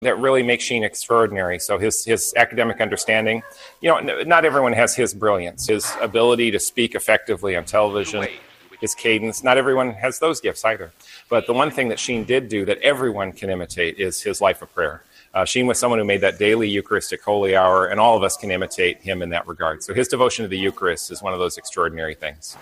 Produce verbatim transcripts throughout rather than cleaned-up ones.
that really makes Sheen extraordinary. So his his academic understanding, you know, not everyone has his brilliance, his ability to speak effectively on television, his cadence. Not everyone has those gifts either. But the one thing that Sheen did do that everyone can imitate is his life of prayer. Uh, Sheen was someone who made that daily Eucharistic holy hour, and all of us can imitate him in that regard. So his devotion to the Eucharist is one of those extraordinary things.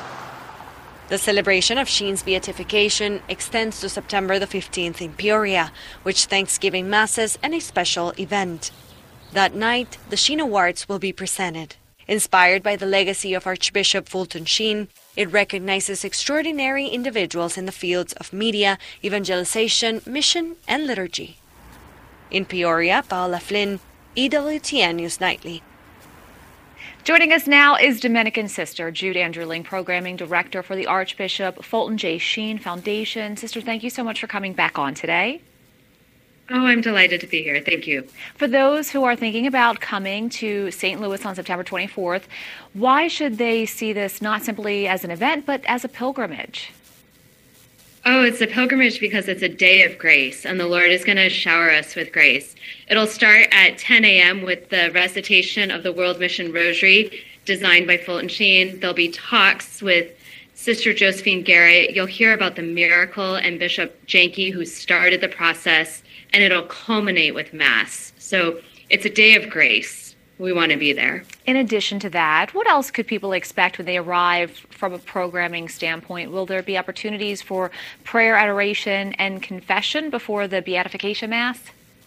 The celebration of Sheen's beatification extends to September the fifteenth in Peoria, which Thanksgiving Masses and a special event. That night, the Sheen Awards will be presented. Inspired by the legacy of Archbishop Fulton Sheen, it recognizes extraordinary individuals in the fields of media, evangelization, mission, and liturgy. In Peoria, Paola Flynn, E W T N News Nightly. Joining us now is Dominican Sister Jude Anderling, Programming Director for the Archbishop Fulton J. Sheen Foundation. Sister, thank you so much for coming back on today. Oh, I'm delighted to be here. Thank you. For those who are thinking about coming to Saint Louis on September twenty-fourth, why should they see this not simply as an event, but as a pilgrimage? Oh, it's a pilgrimage because it's a day of grace, and the Lord is going to shower us with grace. It'll start at ten a.m. with the recitation of the World Mission Rosary, designed by Fulton Sheen. There'll be talks with Sister Josephine Garrett. You'll hear about the miracle and Bishop Janke, who started the process, and it'll culminate with Mass. So it's a day of grace. We want to be there. In addition to that, what else could people expect when they arrive from a programming standpoint? Will there be opportunities for prayer, adoration, and confession before the Beatification Mass?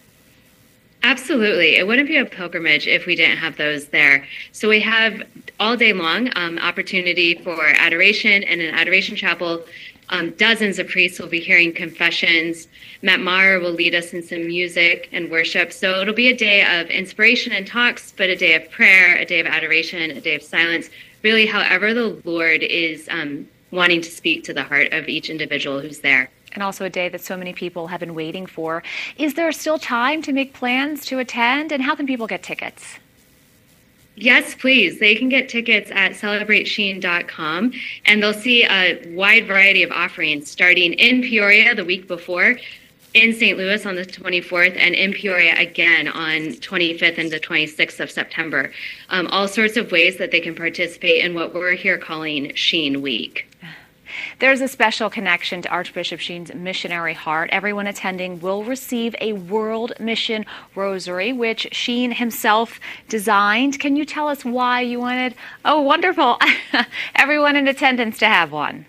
Absolutely. It wouldn't be a pilgrimage if we didn't have those there. So we have all day long um, opportunity for adoration and an adoration chapel. Um, dozens of priests will be hearing confessions. Matt Maher will lead us in some music and worship. So it'll be a day of inspiration and talks, but a day of prayer, a day of adoration, a day of silence. Really, however the Lord is um, wanting to speak to the heart of each individual who's there. And also a day that so many people have been waiting for. Is there still time to make plans to attend? And how can people get tickets? Yes, please. They can get tickets at celebrate sheen dot com, and they'll see a wide variety of offerings starting in Peoria the week before, in Saint Louis on the twenty-fourth, and in Peoria again on twenty-fifth and the twenty-sixth of September. Um, all sorts of ways that they can participate in what we're here calling Sheen Week. There's a special connection to Archbishop Sheen's missionary heart. Everyone attending will receive a World Mission Rosary, which Sheen himself designed. Can you tell us why you wanted, oh, wonderful, everyone in attendance to have one?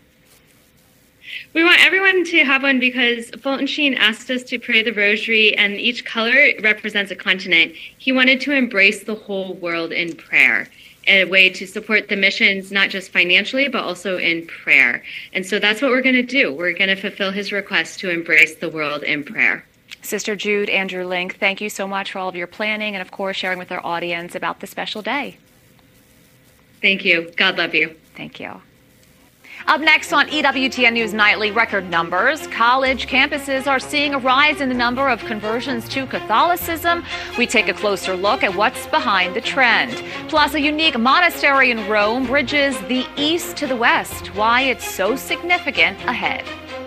We want everyone to have one because Fulton Sheen asked us to pray the rosary, and each color represents a continent. He wanted to embrace the whole world in prayer, a way to support the missions, not just financially, but also in prayer. And so that's what we're going to do. We're going to fulfill his request to embrace the world in prayer. Sister Jude Anderling, thank you so much for all of your planning and, of course, sharing with our audience about this special day. Thank you. God love you. Thank you. Up next on E W T N News Nightly, record numbers. College campuses are seeing a rise in the number of conversions to Catholicism. We take a closer look at what's behind the trend. Plus, a unique monastery in Rome bridges the east to the west. Why it's so significant ahead.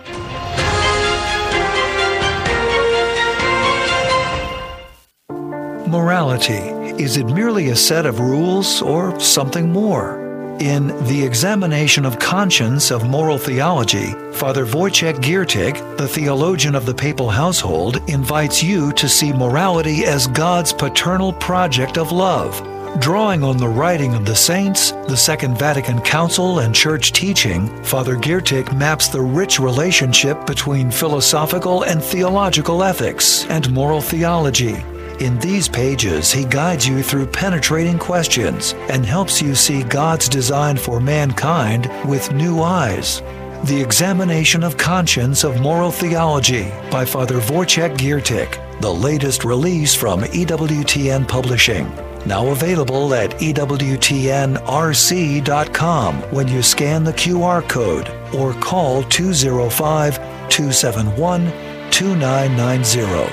Morality. Is it merely a set of rules or something more? In The Examination of Conscience of Moral Theology, Father Wojciech Giertych, the theologian of the papal household, invites you to see morality as God's paternal project of love. Drawing on the writing of the saints, the Second Vatican Council, and church teaching, Father Giertych maps the rich relationship between philosophical and theological ethics and moral theology. In these pages, he guides you through penetrating questions and helps you see God's design for mankind with new eyes. The Examination of Conscience of Moral Theology by Father Wojciech Giertych, the latest release from E W T N Publishing. Now available at E W T N R C dot com when you scan the Q R code or call two oh five, two seven one, two nine nine zero.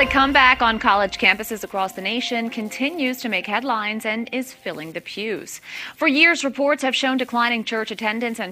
Catholic comeback on college campuses across the nation continues to make headlines and is filling the pews. For years, reports have shown declining church attendance and